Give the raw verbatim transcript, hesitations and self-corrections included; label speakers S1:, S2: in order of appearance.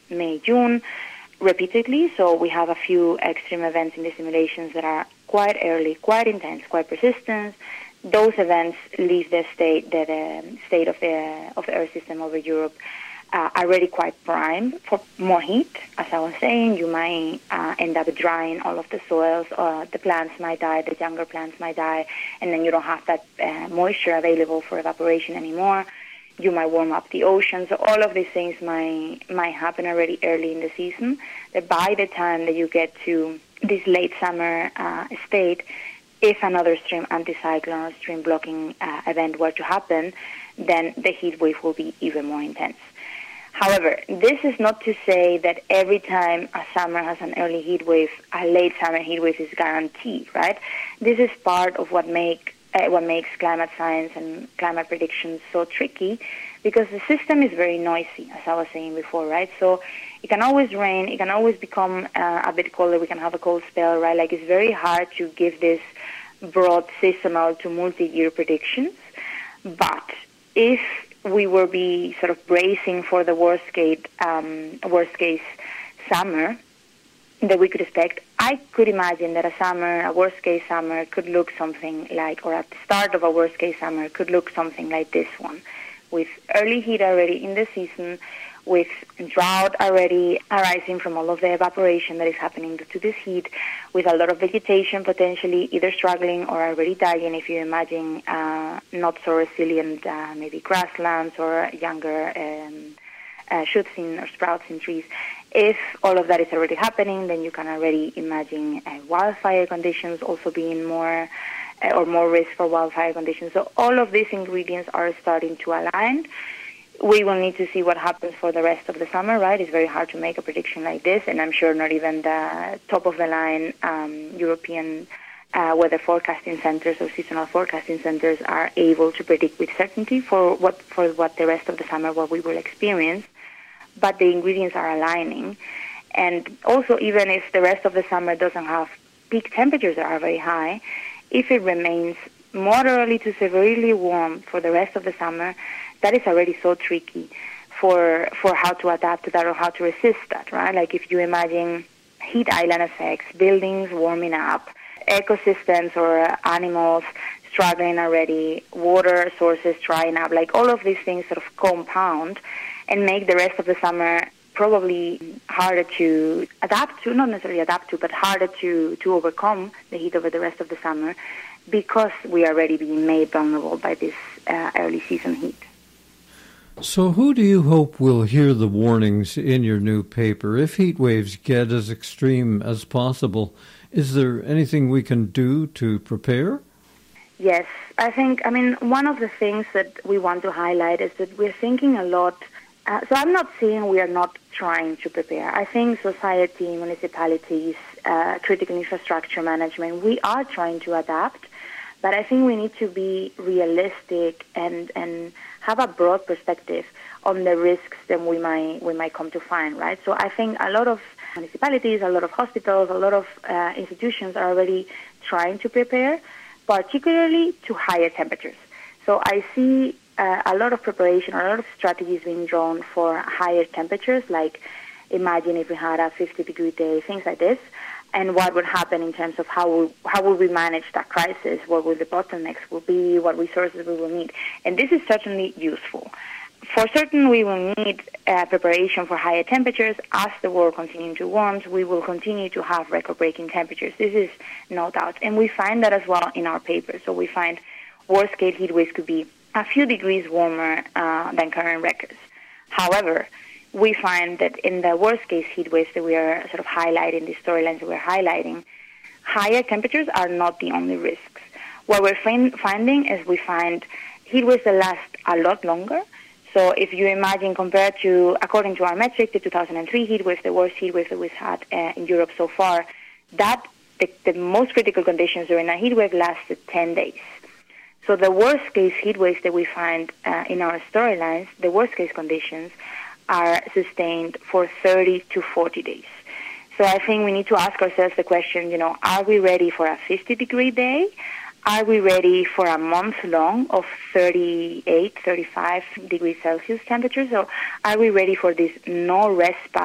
S1: May, June, repeatedly. So we have a few extreme events in the simulations that are quite early, quite intense, quite persistent. Those events leave the state, the, the state of the of the Earth system over Europe uh, already quite primed for more heat. As I was saying, you might uh, end up drying all of the soils, or the plants might die, the younger plants might die, and then you don't have that uh, moisture available for evaporation anymore. You might warm up the ocean. So all of these things might might happen already early in the season. That by the time that you get to this late summer uh, state, if another stream anticyclone or stream blocking uh, event were to happen, then the heat wave will be even more intense. However, this is not to say that every time a summer has an early heat wave, a late summer heat wave is guaranteed, right? This is part of what make uh, what makes climate science and climate predictions so tricky, because the system is very noisy, as I was saying before, right? So it can always rain, it can always become uh, a bit colder, we can have a cold spell, right? Like, it's very hard to give this broad seasonal to multi-year predictions. But if we will be sort of bracing for the worst case, um, worst case summer that we could expect, I could imagine that a summer, a worst case summer, could look something like, or at the start of a worst case summer, could look something like this one, with early heat already in the season, with drought already arising from all of the evaporation that is happening due to this heat, with a lot of vegetation potentially either struggling or already dying, if you imagine uh, not so resilient uh, maybe grasslands or younger um, uh, shoots in, or sprouts in trees. If all of that is already happening, then you can already imagine uh, wildfire conditions also being more uh, or more risk for wildfire conditions. So all of these ingredients are starting to align. We will need to see what happens for the rest of the summer, right? It's very hard to make a prediction like this, and I'm sure not even the top-of-the-line um, European uh, weather forecasting centers or seasonal forecasting centers are able to predict with certainty for what for what the rest of the summer, what we will experience. But the ingredients are aligning. And also, even if the rest of the summer doesn't have peak temperatures that are very high, if it remains moderately to severely warm for the rest of the summer, that is already so tricky for for how to adapt to that or how to resist that, right? Like, if you imagine heat island effects, buildings warming up, ecosystems or animals struggling already, water sources drying up, like all of these things sort of compound and make the rest of the summer probably harder to adapt to, not necessarily adapt to, but harder to, to overcome the heat over the rest of the summer, because we are already being made vulnerable by this uh, early season heat.
S2: So who do you hope will hear the warnings in your new paper? If heat waves get as extreme as possible, is there anything we can do to prepare?
S1: Yes, I think, I mean, one of the things that we want to highlight is that we're thinking a lot. Uh, so I'm not saying we are not trying to prepare. I think society, municipalities, uh, critical infrastructure management, we are trying to adapt. But I think we need to be realistic and, and have a broad perspective on the risks that we might we might come to find, right? So I think a lot of municipalities, a lot of hospitals, a lot of uh, institutions are already trying to prepare, particularly to higher temperatures. So I see uh, a lot of preparation, a lot of strategies being drawn for higher temperatures, like imagine if we had a fifty-degree day, things like this. And what would happen in terms of how we, how will we manage that crisis, what will the bottlenecks will be, what resources we will need. And this is certainly useful. For certain, we will need uh, preparation for higher temperatures. As the world continues to warm, we will continue to have record-breaking temperatures. This is no doubt. And we find that as well in our paper. So we find worst-case heat waves could be a few degrees warmer uh, than current records. However, we find that in the worst-case heat waves that we are sort of highlighting, the storylines that we're highlighting, higher temperatures are not the only risks. What we're find, finding is we find heat waves that last a lot longer. So if you imagine, compared to, according to our metric, the two thousand three heat wave, the worst heat wave that we've had uh, in Europe so far, that the, the most critical conditions during a heat wave lasted ten days. So the worst-case heat waves that we find uh, in our storylines, the worst-case conditions, are sustained for thirty to forty days. So I think we need to ask ourselves the question, you know, are we ready for a fifty-degree day? Are we ready for a month long of thirty-eight, thirty-five degrees Celsius temperatures? Or are we ready for this no respite